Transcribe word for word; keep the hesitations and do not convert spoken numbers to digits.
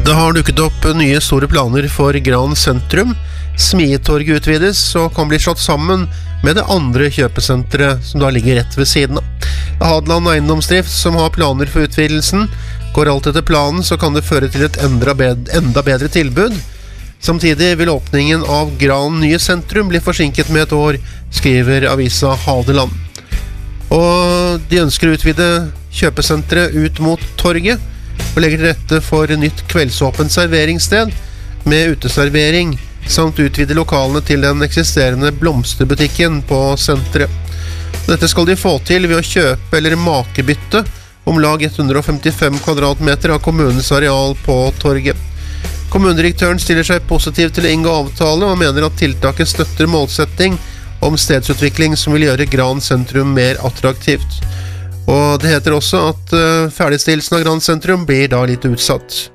Det har dukket opp nye store planer for Gran sentrum. Smietorget utvides og kan bli slått sammen med det andre kjøpesentret som da ligger rett ved siden av. Hadeland Eiendomsdrift, som har planer for utvidelsen, går alt etter planen, så kan det føre til et enda bedre, enda bedre tilbud. Samtidig vil åpningen av Gran nye sentrum bli forsinket med et år, skriver avisa Hadeland. Og de ønsker å utvide kjøpesentret ut mot torget, og legger til rette for nytt kveldsåpent serveringssted med uteservering, samt utvide lokalene til den eksisterende blomsterbutikken på sentret. Dette skal de få til ved å kjøpe eller makebytte om lag ett hundre femtifem kvadratmeter av kommunens areal på torget. Kommunedirektøren stiller seg positiv til å inngå avtale og mener at tiltaket støtter målsetting om stedsutvikling som vil gjøre Gran sentrum mer attraktivt. Og det heter også at uh, ferdigstillelsen av Gran sentrum blir da litt utsatt.